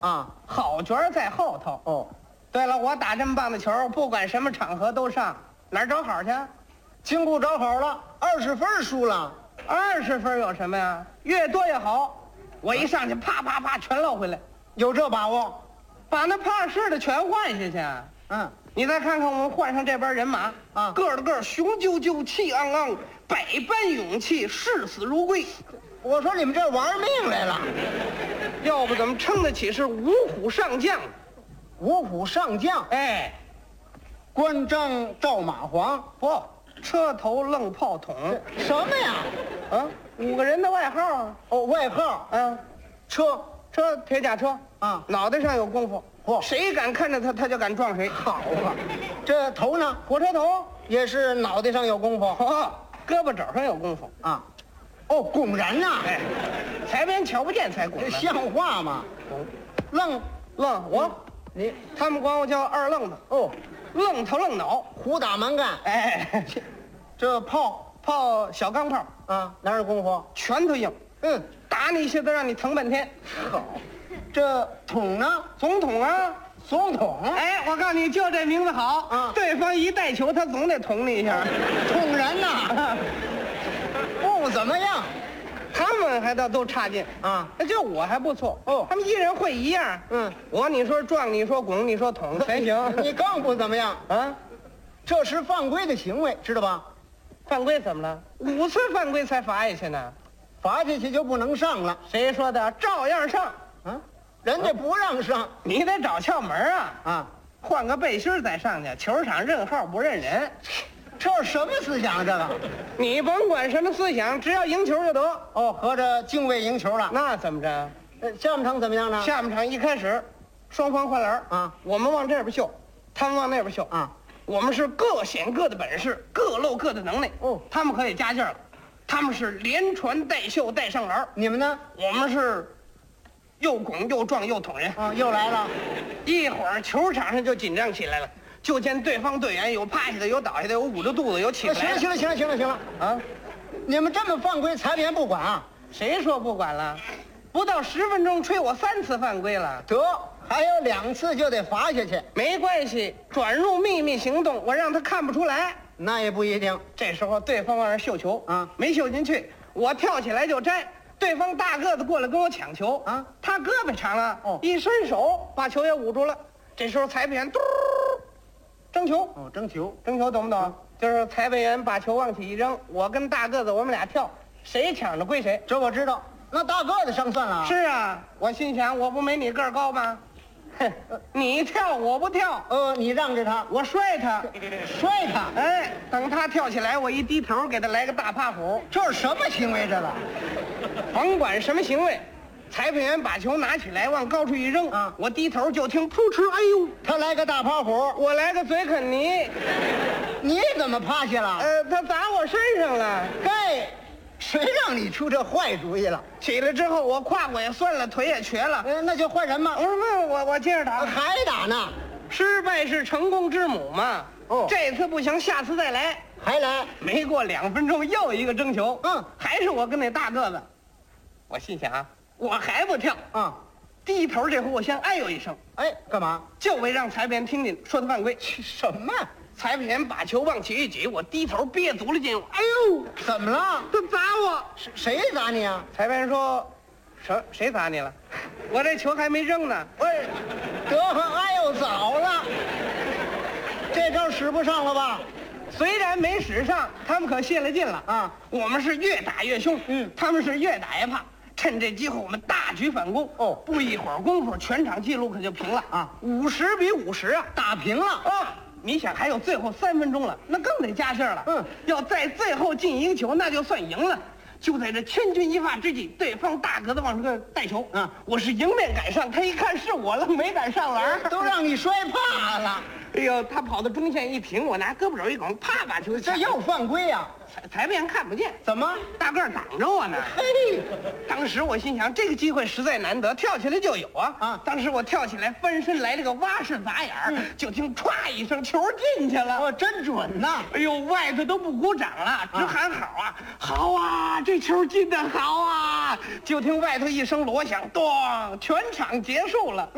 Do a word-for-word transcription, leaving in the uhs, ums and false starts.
啊， 好角儿在后头。 哦， 对了，我打这么棒的球，不管什么场合都上，哪儿找好去？ 经不着好了，二十分输了。 二十分有什么呀？越多越好。我一上去，啪啪啪，全捞回来， 有这把握？ 把那怕事的全换下去。 嗯， 你再看看我们换上这班人马啊个儿的个儿雄赳赳，气昂昂，百般勇气，视死如归。 我说你们这玩命来了， 要不怎么称得起是五虎上将？ 五虎上将， 哎， 关张赵马黄， 不，车头愣炮筒， 什么呀？ 啊，五个人的外号啊。 哦，外号， 啊， 车车铁甲车啊， 脑袋上有功夫， 嚯谁敢看着他，他就敢撞谁。 好啊。这头呢， 火车头， 也是脑袋上有功夫哦，胳膊肘上有功夫。 啊。哦，拱人呐， 哎，才别人瞧不见才拱呢。 这像话吗？愣愣我， 你他们管我叫二愣子， 哦， 愣头愣脑。 虎打蛮干。 哎， 这炮炮小钢炮， 啊，哪有功夫？ 拳头硬， 嗯， 打你一下子让你疼半天。 好。这桶呢？ 总统啊， 总统， 哎，我告诉你，就这名字好啊对方一带球，他总得捅你一下。 捅人呐，不怎么样他们还倒都差劲， 啊。 那就我还不错哦他们一人会一样。 嗯， 我你说撞，你说拱，你说捅，全行。 你更不怎么样， 啊， 这是犯规的行为，知道吧？ 犯规怎么了？五次犯规才罚下去呢。 罚下去就不能上了。 谁说的？照样上， 啊，人家不让上你得找窍门啊。 啊。 换个背心再上去，球场认号不认人。 这是什么思想啊？这个？ 你甭管什么思想，只要赢球就得。 哦，合着敬畏赢球了。 那怎么着？ 呃下半场怎么样呢？ 下半场一开始，双方换篮啊， 我们往这边秀，他们往那边秀啊。 我们是各显各的本事，各露各的能耐。 哦， 他们可以加劲儿了，他们是连传带秀带上篮， 你们呢？ 我们是又拱又撞又捅人。 啊，又来了。 一会儿球场上就紧张起来了，就见对方队员有趴下的，有倒下的，有捂着肚子，有起不来的。 行了行了行了行了行了啊！ 你们这么犯规，裁判不管啊？ 谁说不管了？不到十分钟，吹我三次犯规了。 得，还有两次就得罚下去。 没关系，转入秘密行动，我让他看不出来。 那也不一定。 这时候对方往那绣球啊， 没绣进去，我跳起来就摘。对方大个子过来跟我抢球啊， 他胳膊长了， 哦一伸手把球也捂住了。这时候裁判员嘟争球， 哦，争球。 争球懂不懂？就是裁判员把球往起一扔，我跟大个子我们俩跳，谁抢着归谁。 这我知道。那大个子上算了。 是啊，我心想我不没你个儿高吗？哼，你跳我不跳， 呃，你让着他， 我摔他， 摔他。 哎，等他跳起来，我一低头给他来个大趴虎。 这是什么行为？这个？ 甭管什么行为，裁判员把球拿起来往高处一扔啊， 我低头就听噗嗤，哎呦， 他来个大趴虎， 我来个嘴啃泥， 你怎么趴下了？ 呃，他砸我身上了。 嘿，谁让你出这坏主意了？ 起来之后，我胯骨也酸了，腿也瘸了。 呃，那就换人嘛我。说问我，我接着打。 还打呢？ 失败是成功之母嘛。 哦这次不行，下次再来。 还来？ 没过两分钟，又一个争球。 嗯， 还是我跟那大个子。我心想啊，我还不跳。 啊， 低头这回我先哎呦一声， 哎，干嘛？ 就为让裁判员听见，说他犯规。 什么？ 裁判员把球往起一举，我低头憋足了劲，哎呦， 怎么了？ 他砸我！ 谁谁砸你啊？ 裁判员说，谁谁砸你了？我这球还没扔呢。 喂，得很哎呦早了，这招使不上了吧？ 虽然没使上，他们可泄了劲了啊！ 我们是越打越凶， 嗯， 他们是越打越怕。趁这机会，我们大举反攻。 哦， 不一会儿功夫，全场记录可就平了啊， 五十比五十啊， 打平了啊！你想还有最后三分钟了，那更得加劲儿了。 嗯， 要在最后进一个球，那就算赢了。就在这千钧一发之际，对方大个子往这带球， 嗯， 我是迎面赶上，他一看是我了，没敢上篮， 都让你摔怕了。 哎呦，他跑到中线一停，我拿胳膊肘一拱，啪把球这又犯规呀、 裁裁判员看不见， 怎么？ 大个儿挡着我呢。 嘿， 当时我心想，这个机会实在难得，跳起来就有啊！ 啊当时我跳起来，翻身来了个蛙式砸眼儿，就听歘一声，球进去了。 哦，真准呐！ 哎呦，外头都不鼓掌了，直喊好啊！好啊，这球进的好啊！就听外头一声锣响，咚，全场结束了。